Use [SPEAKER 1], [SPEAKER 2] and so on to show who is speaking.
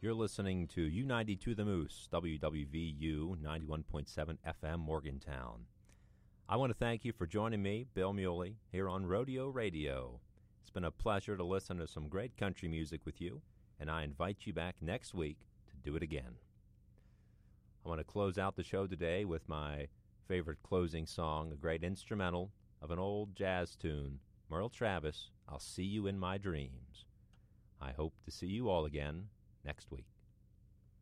[SPEAKER 1] You're listening to U92 The Moose, WWVU 91.7 FM Morgantown. I want to thank you for joining me, Bill Muley, here on Rodeo Radio. It's been a pleasure to listen to some great country music with you, and I invite you back next week to do it again. I want to close out the show today with my favorite closing song, a great instrumental of an old jazz tune, Merle Travis, I'll See You in My Dreams. I hope to see you all again next week.